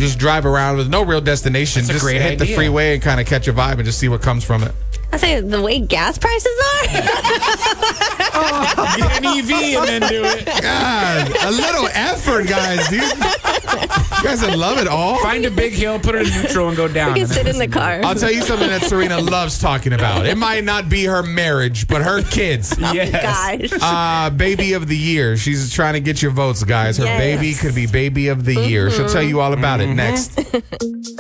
just drive around with no real destination. That's a Just great hit the idea. freeway and kind of catch a vibe and just see what comes from it. I say the way gas prices are. Get an EV and then do it. God, a little effort, guys, dude. You guys would love it all. Find a big hill, put it in neutral, and go down. You can sit in the car. I'll tell you something that Serena loves talking about. It might not be her marriage, but her kids. Yes. Gosh. Baby of the year. She's trying to get your votes, guys. Her Yes. baby could be baby of the year. She'll tell you all about it next.